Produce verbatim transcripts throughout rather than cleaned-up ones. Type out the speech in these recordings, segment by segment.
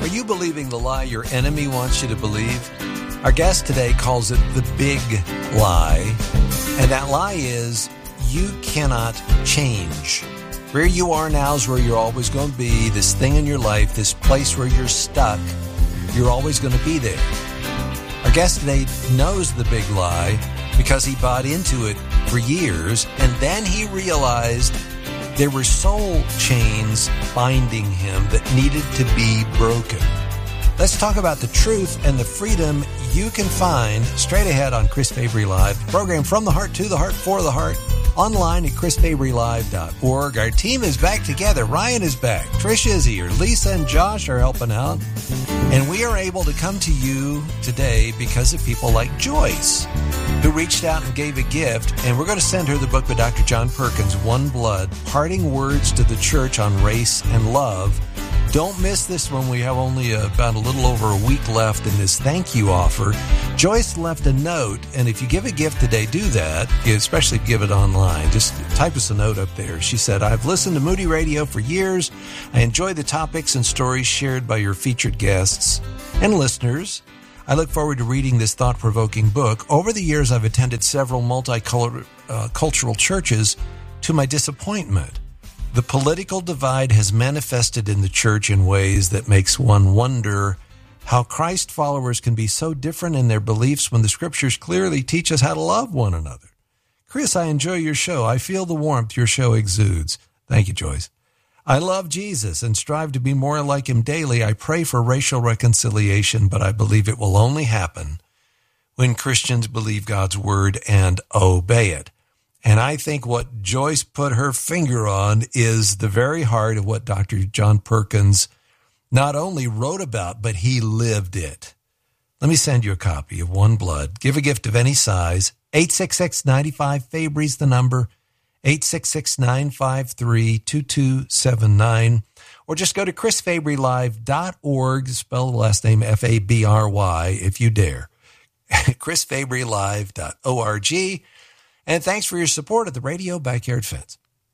you believing the lie your enemy wants you to believe? Our guest today calls it the big lie. And that lie is you cannot change. Where you are now is where you're always going to be. This thing in your life, this place where you're stuck, you're always going to be there. Our guest today knows the big lie because he bought into it for years, and then he realized there were soul chains binding him that needed to be broken. Let's talk about the truth and the freedom you can find straight ahead on Chris Fabry Live, the program from the heart to the heart for the heart, online at chris fabry live dot org. Our team is back together. Ryan is back. Trish is here. Lisa and Josh are helping out. And we are able to come to you today because of people like Joyce, who reached out and gave a gift. And we're going to send her the book by Doctor John Perkins, One Blood, Parting Words to the Church on Race and Love. Don't miss this one. We have only about a little over a week left in this thank you offer. Joyce left a note, and if you give a gift today, do that, especially give it online. Just type us a note up there. She said, I've listened to Moody Radio for years. I enjoy the topics and stories shared by your featured guests and listeners. I look forward to reading this thought-provoking book. Over the years, I've attended several multicultural uh, cultural churches to my disappointment. The political divide has manifested in the church in ways that makes one wonder how Christ followers can be so different in their beliefs when the scriptures clearly teach us how to love one another. Chris, I enjoy your show. I feel the warmth your show exudes. Thank you, Joyce. I love Jesus and strive to be more like him daily. I pray for racial reconciliation, but I believe it will only happen when Christians believe God's word and obey it. And I think what Joyce put her finger on is the very heart of what Doctor John Perkins not only wrote about, but he lived it. Let me send you a copy of One Blood. Give a gift of any size. eight six six, nine five, Fabry is the number. eight six six, nine five three, two two seven nine. Or just go to chris fabry live dot org. Spell the last name F A B R Y if you dare. chris fabry live dot org. And thanks for your support of the Radio Backyard Fence.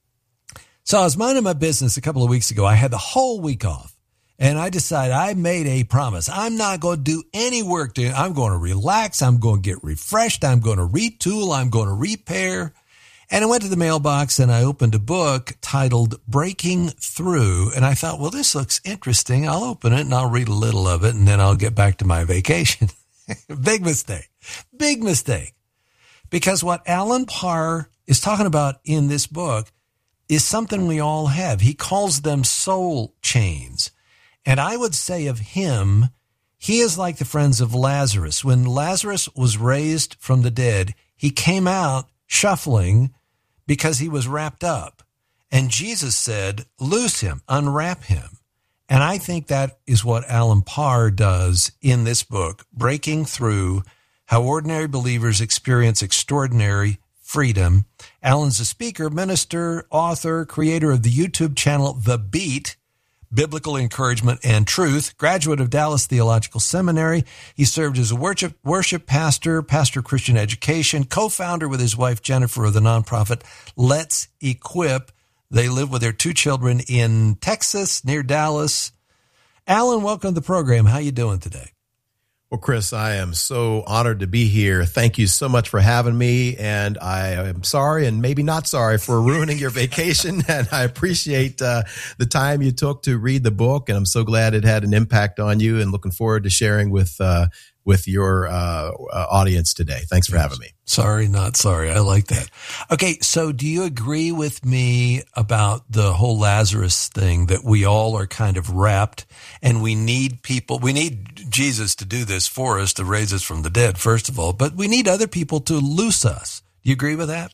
So I was minding my business a couple of weeks ago. I had the whole week off, and I decided I made a promise. I'm not going to do any work. To, I'm going to relax. I'm going to get refreshed. I'm going to retool. I'm going to repair. And I went to the mailbox, and I opened a book titled Breaking Through. And I thought, well, this looks interesting. I'll open it, and I'll read a little of it, and then I'll get back to my vacation. Big mistake. Big mistake. Because what Alan Parr is talking about in this book is something we all have. He calls them soul chains. And I would say of him, he is like the friends of Lazarus. When Lazarus was raised from the dead, he came out shuffling because he was wrapped up. And Jesus said, loose him, unwrap him. And I think that is what Alan Parr does in this book, Breaking Through, How Ordinary Believers Experience Extraordinary Freedom. Alan's a speaker, minister, author, creator of the YouTube channel The Beat, Biblical Encouragement and Truth, graduate of Dallas Theological Seminary. He served as a worship, worship pastor, pastor of Christian education, co-founder with his wife Jennifer of the nonprofit Let's Equip. They live with their two children in Texas, near Dallas. Alan, welcome to the program. How you doing today? Well, Chris, I am so honored to be here. Thank you so much for having me. And I am sorry and maybe not sorry for ruining your vacation. And I appreciate uh, the time you took to read the book. And I'm so glad it had an impact on you, and looking forward to sharing with uh, with your uh, audience today. Thanks for having me. Sorry, not sorry. I like that. Okay, so do you agree with me about the whole Lazarus thing, that we all are kind of wrapped, and we need people, we need Jesus to do this for us, to raise us from the dead, first of all, but we need other people to loose us. Do you agree with that?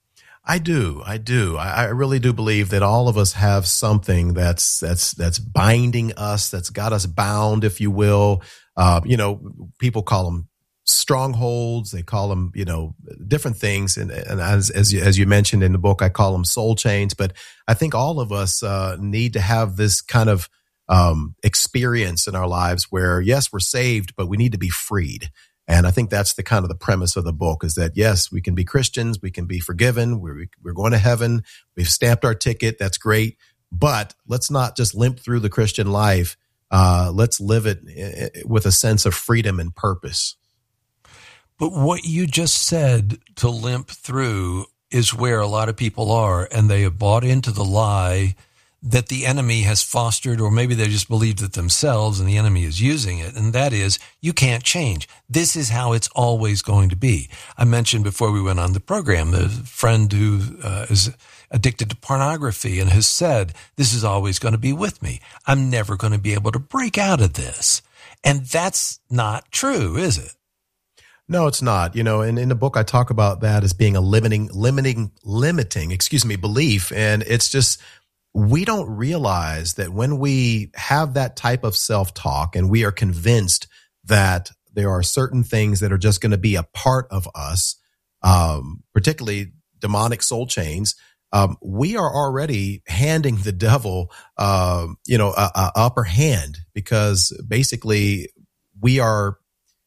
I do. I do. I, I really do believe that all of us have something that's that's that's binding us, that's got us bound, if you will. Uh, you know, people call them strongholds. They call them, you know, different things. And, and as as you, as you mentioned in the book, I call them soul chains. But I think all of us uh, need to have this kind of um, experience in our lives where, yes, we're saved, but we need to be freed. And I think that's the kind of the premise of the book, is that, yes, we can be Christians, we can be forgiven, we're, we're going to heaven, we've stamped our ticket, that's great. But let's not just limp through the Christian life Uh, let's live it with a sense of freedom and purpose. But what you just said, to limp through, is where a lot of people are, and they have bought into the lie that the enemy has fostered, or maybe they just believed it themselves and the enemy is using it. And that is, you can't change. This is how it's always going to be. I mentioned before we went on the program, the friend who uh, is addicted to pornography and has said, this is always going to be with me. I'm never going to be able to break out of this. And that's not true, is it? No, it's not. You know, and in the book, I talk about that as being a limiting, limiting, limiting, excuse me, belief. And it's just, we don't realize that when we have that type of self-talk and we are convinced that there are certain things that are just going to be a part of us, um, particularly demonic soul chains, um, we are already handing the devil, uh, you know, a, a upper hand, because basically we are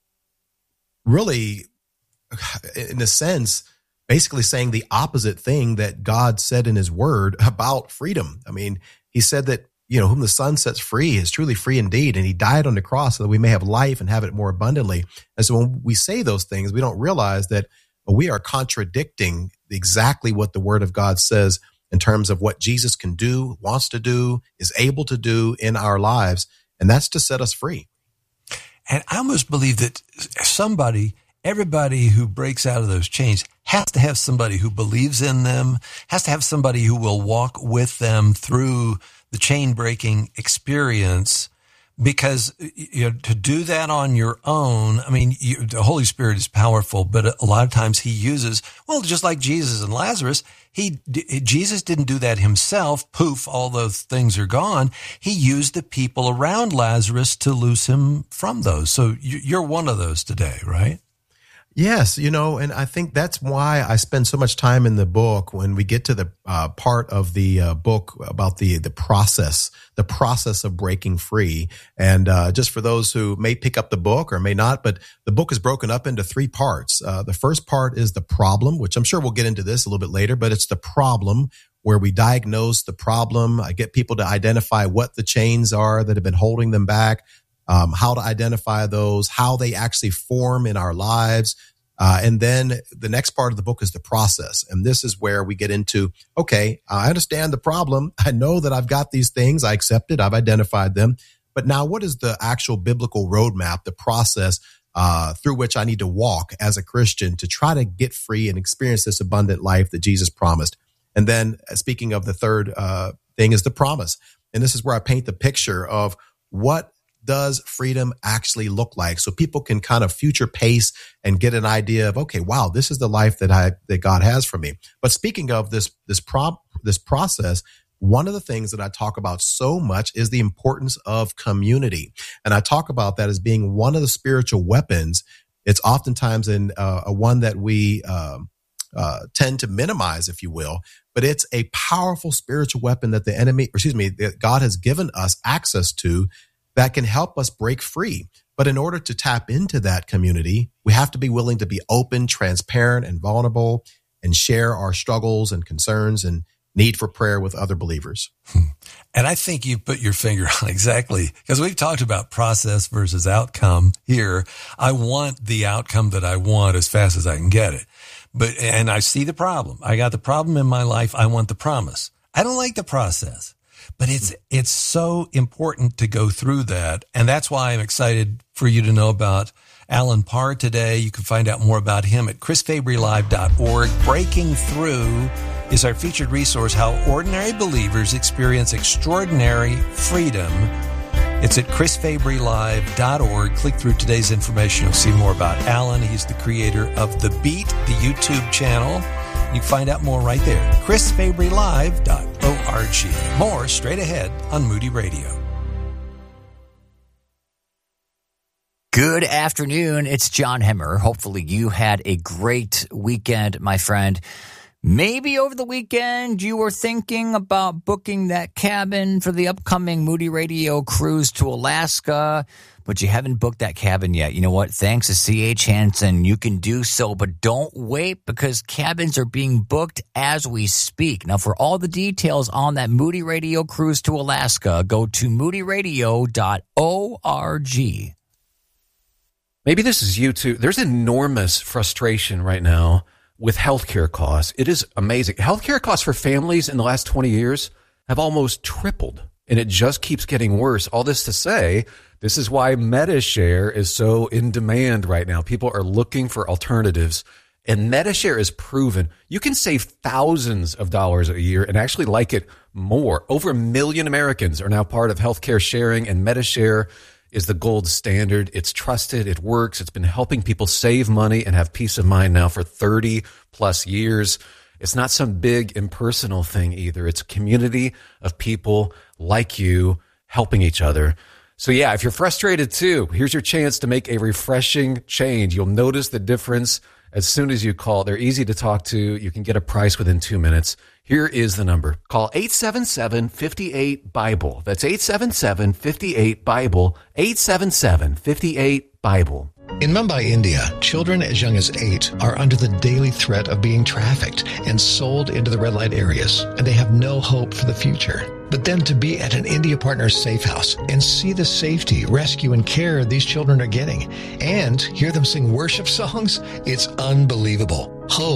really, in a sense, basically saying the opposite thing that God said in his word about freedom. I mean, he said that, you know, whom the Son sets free is truly free indeed. And he died on the cross so that we may have life and have it more abundantly. And so when we say those things, we don't realize that we are contradicting exactly what the word of God says in terms of what Jesus can do, wants to do, is able to do in our lives. And that's to set us free. And I almost believe that somebody, everybody who breaks out of those chains has to have somebody who believes in them, has to have somebody who will walk with them through the chain breaking experience. Because, you know, to do that on your own, I mean, you, the Holy Spirit is powerful, but a lot of times he uses, well, just like Jesus and Lazarus, he, Jesus didn't do that himself. Poof, all those things are gone. He used the people around Lazarus to loose him from those. So you're one of those today, right? Yes, you know, and I think that's why I spend so much time in the book when we get to the uh, part of the uh, book about the the process, the process of breaking free. And uh, just for those who may pick up the book or may not, but the book is broken up into three parts. Uh, the first part is the problem, which I'm sure we'll get into this a little bit later, but it's the problem where we diagnose the problem. I get people to identify what the chains are that have been holding them back. Um, how to identify those, how they actually form in our lives. Uh, and then the next part of the book is the process. And this is where we get into, okay, I understand the problem. I know that I've got these things. I accept it. I've identified them. But now what is the actual biblical roadmap, the process uh, through which I need to walk as a Christian to try to get free and experience this abundant life that Jesus promised? And then uh, speaking of the third uh, thing is the promise. And this is where I paint the picture of what does freedom actually look like, so people can kind of future pace and get an idea of, okay, wow, this is the life that I that God has for me. But speaking of this this prop this process, one of the things that I talk about so much is the importance of community, and I talk about that as being one of the spiritual weapons. It's oftentimes in uh, a one that we um, uh, tend to minimize, if you will, but it's a powerful spiritual weapon that the enemy, or excuse me, that God has given us access to, that can help us break free. But in order to tap into that community, we have to be willing to be open, transparent, and vulnerable, and share our struggles and concerns and need for prayer with other believers. And I think you put your finger on exactly, because we've talked about process versus outcome here. I want the outcome that I want as fast as I can get it. But, and I see the problem. I got the problem in my life. I want the promise. I don't like the process. But it's it's so important to go through that. And that's why I'm excited for you to know about Alan Parr today. You can find out more about him at chris fabry live dot org. Breaking Through is our featured resource, How Ordinary Believers Experience Extraordinary Freedom. It's at chris fabry live dot org. Click through today's information. You'll see more about Alan. He's the creator of The Beat, the YouTube channel. You can find out more right there, chris fabry live dot org. More straight ahead on Moody Radio. Good afternoon. It's John Hemmer. Hopefully you had a great weekend, my friend. Maybe over the weekend you were thinking about booking that cabin for the upcoming Moody Radio cruise to Alaska. but you haven't booked that cabin yet, you know what? Thanks to C H. Hansen, you can do so, but don't wait because cabins are being booked as we speak. Now, for all the details on that Moody Radio cruise to Alaska, go to moody radio dot org. Maybe this is you too. There's enormous frustration right now with healthcare costs. It is amazing. Healthcare costs for families in the last twenty years have almost tripled, and it just keeps getting worse. All this to say, this is why MediShare is so in demand right now. People are looking for alternatives, and MediShare is proven you can save thousands of dollars a year and actually like it more. Over a million Americans are now part of healthcare sharing, and MediShare is the gold standard. It's trusted. It works. It's been helping people save money and have peace of mind now for thirty plus years. It's not some big impersonal thing either. It's a community of people like you helping each other. So yeah, if you're frustrated too, here's your chance to make a refreshing change. You'll notice the difference as soon as you call. They're easy to talk to. You can get a price within two minutes. Here is the number. Call eight seven seven, five eight, BIBLE. That's eight seven seven, five eight, BIBLE, eight seven seven, five eight, BIBLE. In Mumbai, India, children as young as eight are under the daily threat of being trafficked and sold into the red light areas, and they have no hope for the future. But then to be at an India Partners safe house and see the safety, rescue, and care these children are getting, and hear them sing worship songs, it's unbelievable. Hope